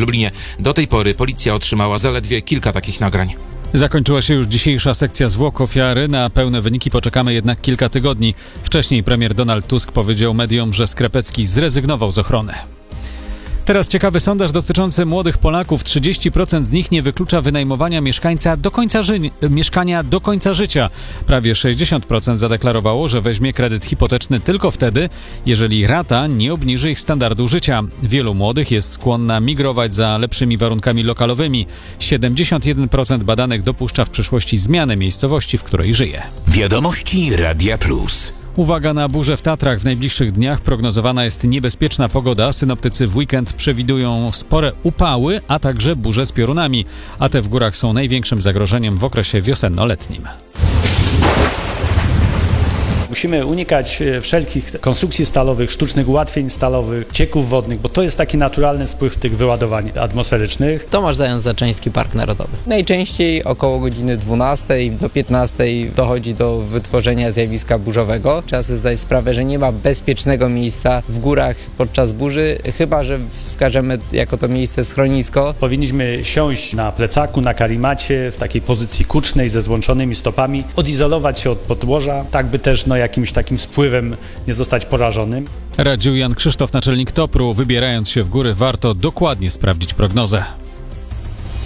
Lublinie. Do tej pory policja otrzymała zaledwie kilka takich nagrań. Zakończyła się już dzisiejsza sekcja zwłok ofiary. Na pełne wyniki poczekamy jednak kilka tygodni. Wcześniej premier Donald Tusk powiedział mediom, że Skrebecki zrezygnował z ochrony. Teraz ciekawy sondaż dotyczący młodych Polaków. 30% z nich nie wyklucza wynajmowania mieszkania do końca życia. Prawie 60% zadeklarowało, że weźmie kredyt hipoteczny tylko wtedy, jeżeli rata nie obniży ich standardu życia. Wielu młodych jest skłonna migrować za lepszymi warunkami lokalowymi. 71% badanych dopuszcza w przyszłości zmianę miejscowości, w której żyje. Wiadomości Radia Plus. Uwaga na burze w Tatrach. W najbliższych dniach prognozowana jest niebezpieczna pogoda. Synoptycy w weekend przewidują spore upały, a także burze z piorunami. A te w górach są największym zagrożeniem w okresie wiosenno-letnim. Musimy unikać wszelkich konstrukcji stalowych, sztucznych ułatwień stalowych, cieków wodnych, bo to jest taki naturalny spływ tych wyładowań atmosferycznych. Tomasz Zając-Zaczyński, Park Narodowy. Najczęściej około godziny 12 do 15 dochodzi do wytworzenia zjawiska burzowego. Trzeba sobie zdać sprawę, że nie ma bezpiecznego miejsca w górach podczas burzy, chyba że wskażemy jako to miejsce schronisko. Powinniśmy siąść na plecaku, na karimacie, w takiej pozycji kucznej ze złączonymi stopami, odizolować się od podłoża, tak by też jakimś takim spływem nie zostać porażonym. Radził Jan Krzysztof, naczelnik TOPR-u. Wybierając się w góry, warto dokładnie sprawdzić prognozę.